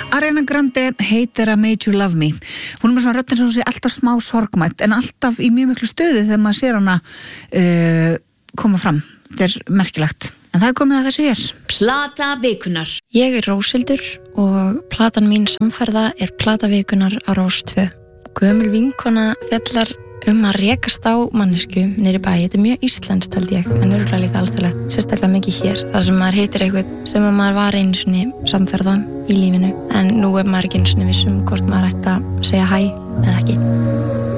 Ariana Grande heitir að Made You Love Me. Hún með svona rödd eins og hún sé alltaf smá sorgmætt en alltaf í mjög miklu stöði þegar maður sér hana koma fram. Þetta merkilegt. En það komið að þessu hér. Plata vikunar. Ég Róshildur og platan mín Samferða plata vikunar á Rás 2. Gömul vinkona fjallar að rekast á mannesku niðri bæ. Þetta mjög íslenskt held ég, en örugglega líka alþjóðlegt. Sérstaklega mikið hér, þar sem maður hittir eitthvað sem maður var einu sinni samferða í lífinu. En nú maður ekki einu sinni viss hvort maður ætti að segja hæ eða ekki.